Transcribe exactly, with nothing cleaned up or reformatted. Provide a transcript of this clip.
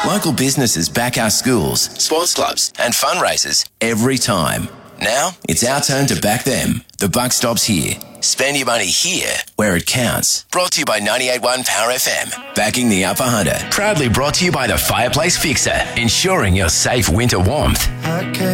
Local businesses back our schools, sports clubs and fundraisers every time. Now, it's our turn to back them. The buck stops here. Spend your money here, where it counts. Brought to you by ninety-eight point one Power F M. Backing the Upper Hunter. Proudly brought to you by the Fireplace Fixer. Ensuring your safe winter warmth.